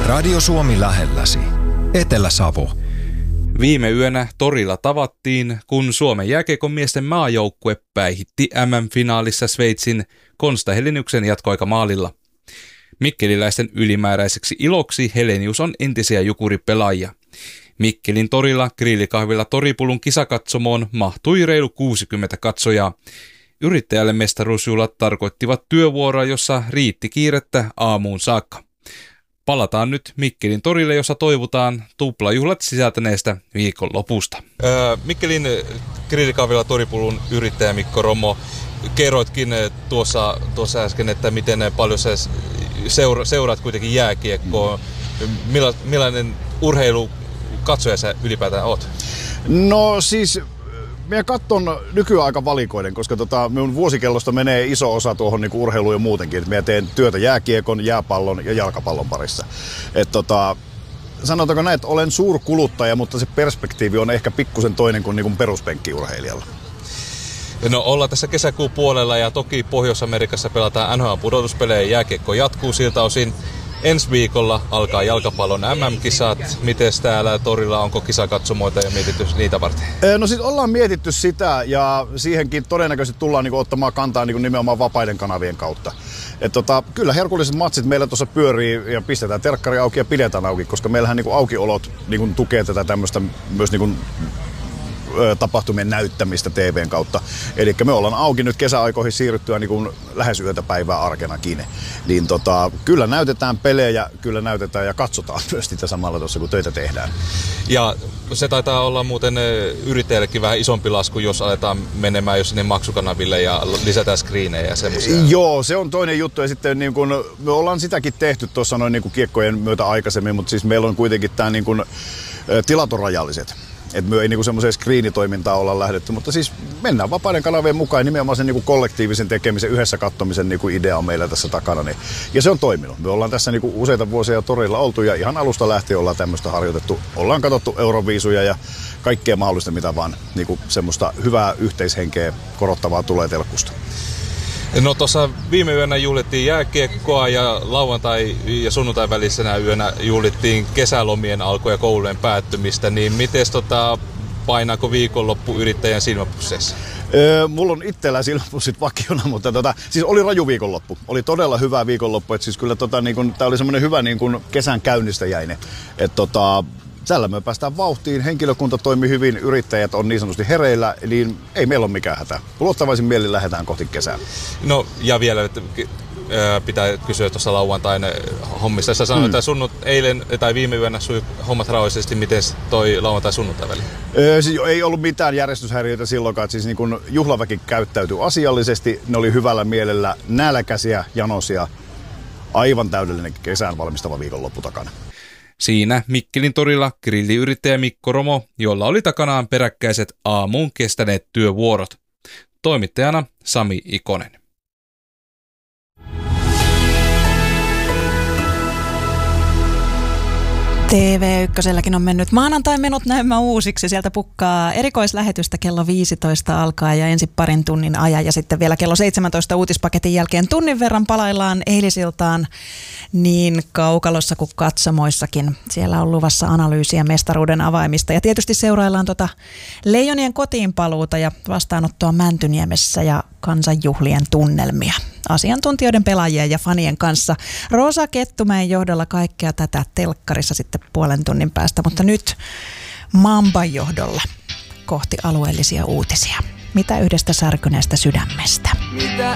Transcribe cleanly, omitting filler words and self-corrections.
Radio Suomi lähelläsi. Etelä-Savo. Viime yönä torilla tavattiin, kun Suomen jääkiekon miesten maajoukkue päihitti MM-finaalissa Sveitsin Konsta Heleniuksen jatkoaikamaalilla. Mikkeliläisten ylimääräiseksi iloksi Helenius on entisiä Jukuri-pelaajia. Mikkelin torilla grillikahvilla Toripulun kisakatsomoon mahtui reilu 60 katsojaa. Yrittäjälle mestaruusjuhlat tarkoittivat työvuoroa, jossa riitti kiirettä aamuun saakka. Palataan nyt Mikkelin torille, jossa toivotaan tuplajuhlat sisältäneestä viikonlopusta. Mikkelin grillikahvilla Toripulun yrittäjä Mikko Romo, kerroitkin tuossa äsken, että miten paljon sä seuraat kuitenkin jääkiekkoa. Millainen urheilukatsoja sä ylipäätään oot? No siis minä katson nykyään aika valikoiden, koska minun vuosikellosta menee iso osa tuohon niinku urheiluun ja muutenkin. Minä teen työtä jääkiekon, jääpallon ja jalkapallon parissa. Sanotaanko näin, että olen suurkuluttaja, mutta se perspektiivi on ehkä pikkusen toinen kuin niinku peruspenkkiurheilijalla. No ollaan tässä kesäkuun puolella ja toki Pohjois-Amerikassa pelataan NHL-pudotuspelejä ja jääkiekko jatkuu siltä osin. Ensi viikolla alkaa jalkapallon MM-kisat. Mites täällä torilla, onko kisakatsomoita ja mietitty niitä varten? No siis ollaan mietitty sitä ja siihenkin todennäköisesti tullaan niinku ottamaan kantaa niinku nimenomaan vapaiden kanavien kautta. Kyllä herkulliset matsit meillä tuossa pyörii ja pistetään telkkari auki ja pidetään auki, koska meillähän niinku aukiolot niinku tukee tätä tämmöistä myös niinku tapahtumien näyttämistä TVn kautta. Eli me ollaan auki nyt kesäaikoihin siirryttyä niin kuin lähes yötä päivää arkenakin. Niin kyllä näytetään pelejä, kyllä näytetään ja katsotaan myös sitä samalla tuossa, kun töitä tehdään. Ja se taitaa olla muuten yrittäjällekin vähän isompi lasku, jos aletaan menemään jo sinne maksukanaville ja lisätään screenejä ja semmoisia. Joo, se on toinen juttu. Ja sitten niin kun, me ollaan sitäkin tehty tuossa noin niin kuin kiekkojen myötä aikaisemmin, mutta siis meillä on kuitenkin tämä niin kuin, tilat on rajalliset. Että me ei niinku semmoiseen screenitoimintaan olla lähdetty, mutta siis mennään vapaiden kanavien mukaan ja nimenomaan sen niinku kollektiivisen tekemisen, yhdessä katsomisen niinku idea on meillä tässä takana. Niin. Ja se on toiminut. Me ollaan tässä niinku useita vuosia torilla oltu ja ihan alusta lähtien ollaan tämmöistä harjoitettu. Ollaan katsottu Euroviisuja ja kaikkea mahdollista, mitä vaan niinku semmoista hyvää yhteishenkeä korottavaa tulee telkusta. No tuossa viime yönä juhlittiin jääkiekkoa ja lauantai ja sunnuntai välisenä yönä juhlittiin kesälomien alkua ja koulujen päättymistä, niin miten painaako viikonloppu yrittäjän silmäpusseissa? Mulla on itsellä silmäpussit vakiona, mutta siis oli raju viikonloppu. Oli todella hyvä viikonloppu, että siis kyllä tää oli semmoinen hyvä niin kun kesän käynnistäjäinen. Tällä me päästään vauhtiin, henkilökunta toimii hyvin, yrittäjät on niin sanotusti hereillä, niin ei meillä ole mikään hätä. Luottavaisin mielin lähdetään kohti kesää. No ja vielä pitää kysyä tuossa lauantain hommista. Sä sanoit, että eilen tai viime yönä sui hommat rauhallisesti, miten toi lauantai-sunnuntai väli? Siis ei ollut mitään järjestyshäiriöitä silloinkaan. Siis niin kun juhlaväki käyttäytyi asiallisesti, ne oli hyvällä mielellä, nälkäisiä, janosia, aivan täydellinen kesään valmistava viikonloppu takana. Siinä Mikkelin torilla grilliyrittäjä Mikko Romo, jolla oli takanaan peräkkäiset aamuun kestäneet työvuorot. Toimittajana Sami Ikonen. TV1:lläkin on mennyt maanantain menot näemmä uusiksi. Sieltä pukkaa erikoislähetystä kello 15 alkaa ja ensin parin tunnin ajan ja sitten vielä kello 17 uutispaketin jälkeen tunnin verran palaillaan eilisiltaan niin kaukalossa kuin katsomoissakin. Siellä on luvassa analyysiä mestaruuden avaimista ja tietysti seuraillaan Leijonien kotiinpaluuta ja vastaanottoa Mäntyniemessä ja kansanjuhlien tunnelmia. Asiantuntijoiden, pelaajien ja fanien kanssa. Rosa Kettumäen johdolla kaikkea tätä telkkarissa sitten puolen tunnin päästä, mutta nyt Mamban johdolla kohti alueellisia uutisia. Mitä yhdestä särkyneestä sydämestä?